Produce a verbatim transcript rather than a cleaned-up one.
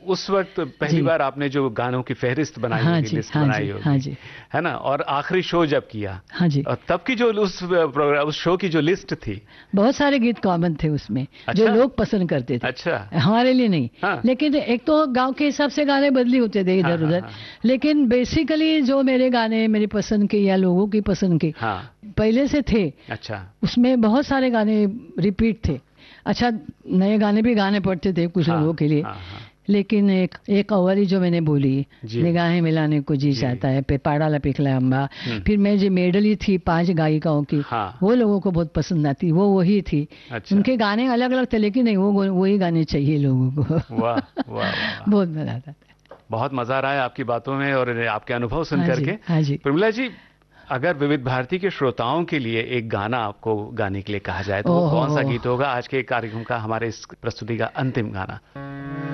उस वक्त पहली बार आपने जो गानों की फहरिस्त बनाई हाँ होगी, जी, लिस्ट हाँ बनाई जी, होगी, हाँ जी, है ना, और आखिरी शो जब किया, हाँ जी, और तब की जो उस प्रोग्राम, उस शो की जो लिस्ट थी, बहुत सारे गीत कॉमन थे उसमें। अच्छा? जो लोग पसंद करते थे। अच्छा, हमारे लिए नहीं। हाँ, लेकिन एक तो गांव के हिसाब से गाने बदली होते थे हाँ, इधर हाँ, उधर, हाँ, लेकिन बेसिकली जो मेरे गाने मेरी पसंद के या लोगों की पसंद के हाँ, पहले से थे, अच्छा, उसमें बहुत सारे गाने रिपीट थे। अच्छा, नए गाने भी गाने पड़ते थे कुछ हाँ, लोगों के लिए, हाँ, हाँ, लेकिन एक एक अवारी जो मैंने बोली, जी, निगाहें मिलाने को जी जी, चाहता है, पे पाड़ा पिघला अम्बा, हम्म, फिर मैं जो मेडली थी पांच गायिकाओं की, हाँ, वो लोगों को बहुत पसंद आती, वो वही थी। अच्छा, उनके गाने अलग अलग थे, लेकिन नहीं, वो वही गाने चाहिए लोगों को। वाह, वाह, वाह, वाह, बहुत मजा आता था। बहुत मजा आ रहा है आपकी बातों में और आपके अनुभव सुन हाँ जी, करके। हाँ जी। प्रमिला जी, अगर विविध भारती के श्रोताओं के लिए एक गाना आपको गाने के लिए कहा जाए, तो वो ओहो कौन सा हो, गीत होगा आज के कार्यक्रम का, हमारे इस प्रस्तुति का अंतिम गाना?